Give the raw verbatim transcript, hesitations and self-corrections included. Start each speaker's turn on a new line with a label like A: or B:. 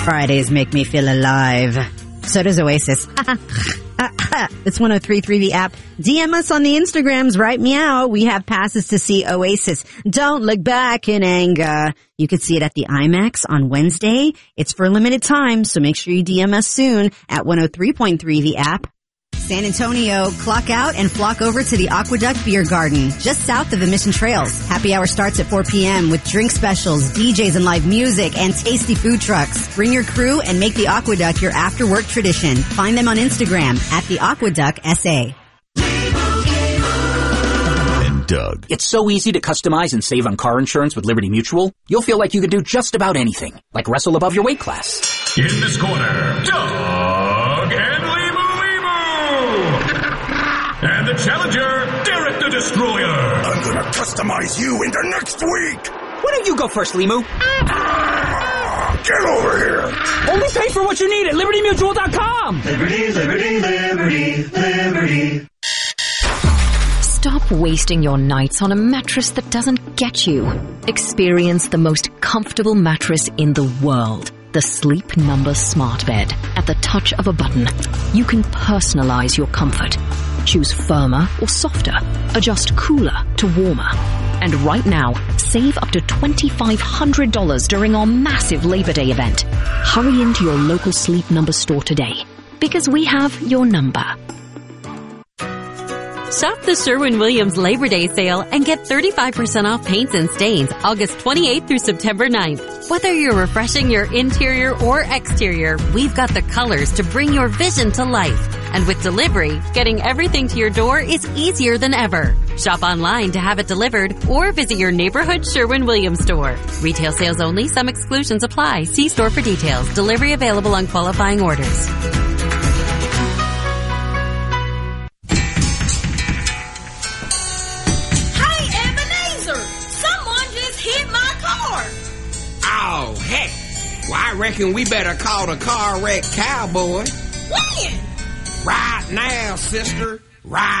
A: Fridays make me feel alive. So does Oasis. It's one oh three point three The App. D M us on the Instagrams, write me out. We have passes to see Oasis. Don't look back in anger. You can see it at the IMAX on Wednesday. It's for a limited time, so make sure you D M us soon at one oh three point three The App. San Antonio, clock out and flock over to the Aqueduct Beer Garden, just south of the Mission Trails. Happy hour starts at four p.m. with drink specials, D Js and live music, and tasty food trucks. Bring your crew and make the Aqueduct your after-work tradition. Find them on Instagram at the Aqueduct S A.
B: And Doug.
C: It's so easy to customize and save on car insurance with Liberty Mutual. You'll feel like you can do just about anything, like wrestle above your weight class.
D: In this corner, Doug and And the challenger, Derek the Destroyer.
E: I'm gonna customize you into next week.
C: Why don't you go first, Limu?
E: Ah, get over here.
C: Only pay for what you need at Liberty Mutual dot com.
F: Liberty, Liberty, Liberty, Liberty.
G: Stop wasting your nights on a mattress that doesn't get you. Experience the most comfortable mattress in the world. The Sleep Number Smart Bed. At the touch of a button, you can personalize your comfort. Choose firmer or softer. Adjust cooler to warmer. And right now, save up to twenty-five hundred dollars during our massive Labor Day event. Hurry into your local Sleep Number store today, because we have your number.
H: Shop the Sherwin-Williams Labor Day sale and get thirty-five percent off paints and stains August twenty-eighth through September ninth. Whether you're refreshing your interior or exterior, we've got the colors to bring your vision to life. And with delivery, getting everything to your door is easier than ever. Shop online to have it delivered or visit your neighborhood Sherwin-Williams store. Retail sales only. Some exclusions apply. See store for details. Delivery available on qualifying orders.
I: Oh, heck. Well, I reckon we better call the car wreck cowboy.
J: When?
I: Right now, sister. Right